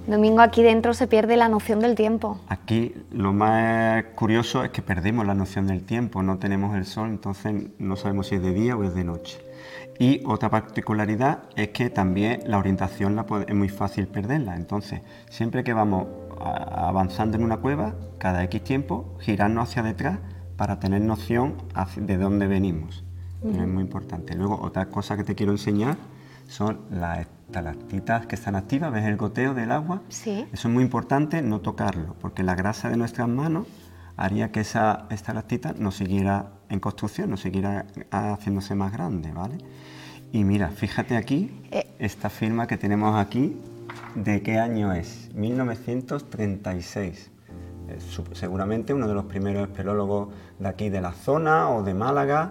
Domingo, aquí dentro se pierde la noción del tiempo. Aquí lo más curioso es que perdemos la noción del tiempo, no tenemos el sol, entonces no sabemos si es de día o es de noche. Y otra particularidad es que también la orientación es muy fácil perderla, entonces siempre que vamos avanzando en una cueva, cada X tiempo, girarnos hacia detrás para tener noción de dónde venimos. Es muy importante. Luego, otra cosa que te quiero enseñar son las estalactitas que están activas. ¿Ves el goteo del agua? Sí. Eso es muy importante no tocarlo, porque la grasa de nuestras manos haría que esa estalactita no siguiera en construcción, no siguiera haciéndose más grande, ¿vale? Y mira, fíjate aquí, esta firma que tenemos aquí, ¿de qué año es? 1936. Seguramente uno de los primeros espeleólogos de aquí de la zona o de Málaga,